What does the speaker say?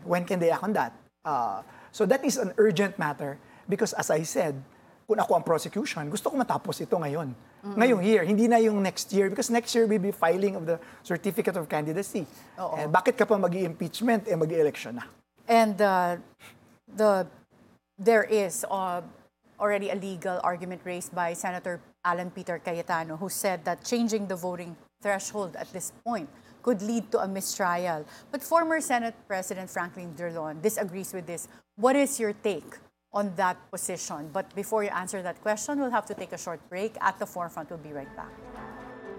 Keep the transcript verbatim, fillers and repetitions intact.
When can they act on that? Uh, so that is an urgent matter because as I said, kung ako ang prosecution, gusto ko matapos ito ngayon. Mm-hmm. Ngayong year, hindi na yung next year because next year will be filing of the certificate of candidacy. Eh, bakit ka pa mag-i-impeachment, eh mag-i-election na? And uh, the there is uh, already a legal argument raised by Senator Alan Peter Cayetano who said that changing the voting threshold at this point could lead to a mistrial. But former Senate President Franklin Drilon disagrees with this. What is your take on that position? But before you answer that question, we'll have to take a short break. At the Forefront, we'll be right back.